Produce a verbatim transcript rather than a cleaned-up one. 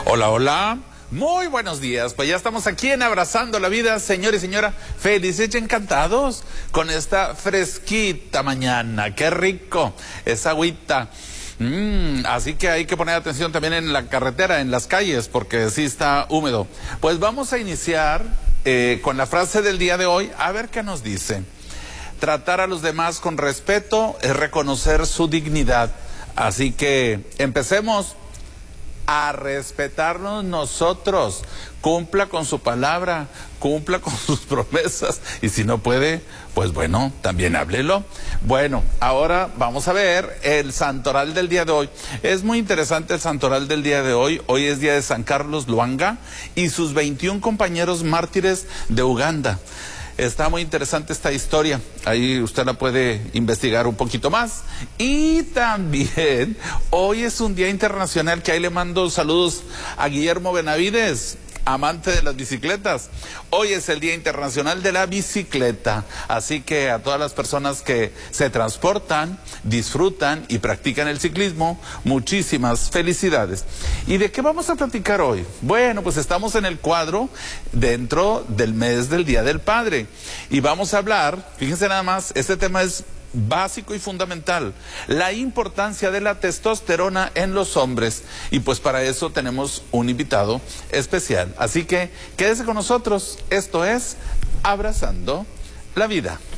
Hola, hola. Muy buenos días. Pues ya estamos aquí en Abrazando la Vida, señor y señora. Felices y encantados con esta fresquita mañana. ¡Qué rico! Esa agüita. Mm, así que hay que poner atención también en la carretera, en las calles, porque sí está húmedo. Pues vamos a iniciar eh, con la frase del día de hoy. A ver qué nos dice. Tratar a los demás con respeto es reconocer su dignidad. Así que empecemos a respetarnos nosotros. Cumpla con su palabra, cumpla con sus promesas, y si no puede, pues bueno, también háblelo. Bueno, ahora vamos a ver el santoral del día de hoy. Es muy interesante el santoral del día de hoy. Hoy es día de San Carlos Luanga y sus veintiún compañeros mártires de Uganda. Está muy interesante esta historia, ahí usted la puede investigar un poquito más. Y también, hoy es un día internacional que ahí le mando saludos a Guillermo Benavides, amante de las bicicletas. Hoy es el Día Internacional de la Bicicleta, así que a todas las personas que se transportan, disfrutan y practican el ciclismo, muchísimas felicidades. ¿Y de qué vamos a platicar hoy? Bueno, pues estamos en el cuadro dentro del mes del Día del Padre y vamos a hablar, fíjense nada más, este tema es básico y fundamental, la importancia de la testosterona en los hombres, y pues para eso tenemos un invitado especial, así que quédese con nosotros. Esto es Abrazando la Vida.